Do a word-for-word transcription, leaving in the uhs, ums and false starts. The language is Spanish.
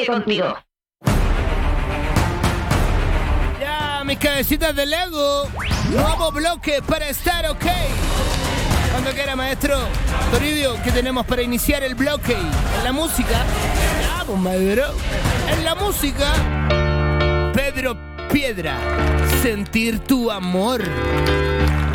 contigo. Ya, mis cabecitas de Lego. Nuevo bloque para estar ok. Cuando quiera, maestro. Toribio, ¿qué tenemos para iniciar el bloque? En la música. Ya, pues, maestro. En la música. Pedro Piedra. Sentir tu amor.